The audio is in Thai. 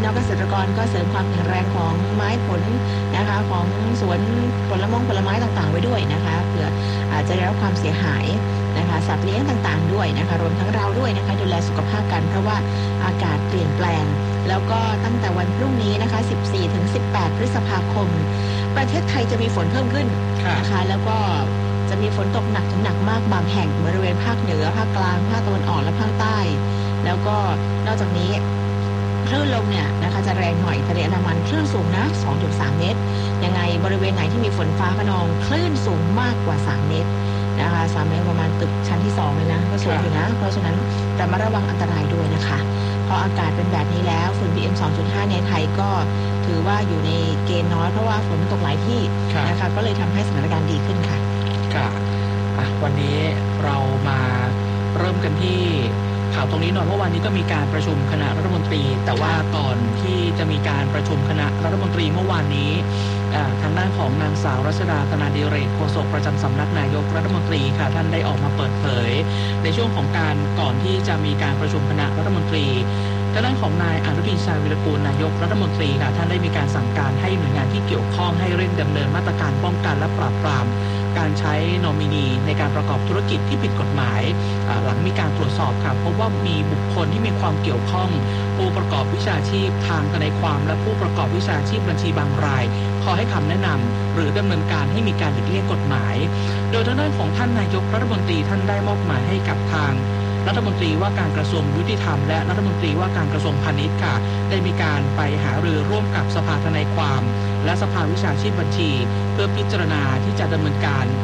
พี่น้องเกษตรกรก็เสริมความแข็งแรงของไม้ผลนะคะของสวนผลไม้ต่างๆไว้ด้วยนะคะเผื่ออาจจะได้รับความเสียหายนะคะสัตว์เลี้ยงต่างๆด้วยนะคะรวมทั้งเราด้วยนะคะดูแลสุขภาพกันเพราะว่าอากาศเปลี่ยนแปลงแล้วก็ตั้งแต่วันพรุ่งนี้นะคะ14-18 พฤษภาคมประเทศไทยจะมีฝนเพิ่มขึ้นนะคะแล้วก็จะมีฝนตกหนักถึงหนักมากบางแห่งบริเวณภาคเหนือภาคกลางภาคตะวันออกและภาคใต้แล้วก็นอกจากนี้คลื่นลมเนี่ยนะคะจะแรงหน่อยทะเลอันดามันคลื่นสูงนะ 2-3 เมตรยังไงบริเวณไหนที่มีฝนฟ้าคะนองคลื่นสูงมากกว่า3เมตรนะคะ3เมตรประมาณตึกชั้นที่2เลยนะก็สูงอยู่นะเพราะฉะนั้นระมัดระวังอันตรายด้วยนะคะพออากาศเป็นแบบนี้แล้วฝุ่น PM 2.5 ในไทยก็ถือว่าอยู่ในเกณฑ์น้อยเพราะว่าฝนตกหลายที่นะคะก็เลยทำให้สถานการณ์ดีขึ้นค่ะวันนี้เรามาเริ่มกันที่ข่าวตรงนี้หน่อยเมื่อวานนี้ก็มีการประชุมคณะรัฐมนตรีแต่ว่าก่อนที่จะมีการประชุมคณะรัฐมนตรีเมื่อวานนี้ทางด้านของนางสาวรัชดาธนาดิเรกโฆษกประจำสำนักนายกรัฐมนตรีค่ะท่านได้ออกมาเปิดเผยในช่วงของการก่อนที่จะมีการประชุมคณะรัฐมนตรีทางด้านของนายอนุทินชาญวิรกูลนายกรัฐมนตรีค่ะท่านได้มีการสั่งการให้หน่วยงานที่เกี่ยวข้องให้เร่งดำเนินมาตรการป้องกันและปราบปรามการใช้นอมินีในการประกอบธุรกิจที่ผิดกฎหมายหลังมีการตรวจสอบค่ะพบว่ามีบุคคลที่มีความเกี่ยวข้องผู้ประกอบวิชาชีพทางทนายความและผู้ประกอบวิชาชีพบัญชีบางรายขอให้คำแนะนำหรือดำเนินการให้มีการหลีกเลี่ยงกฎหมายโดยทางด้านของท่านนายกรัฐมนตรีท่านได้มอบหมายให้กับทางรัฐมนตรีว่าการกระทรวงยุติธรรมและรัฐมนตรีว่าการกระทรวงพาณิชย์ค่ะได้มีการไปหารือร่วมกับสภาทนายความและสภาวิชาชีพบัญชีเพื่อพิจารณาที่จะดำเนินการ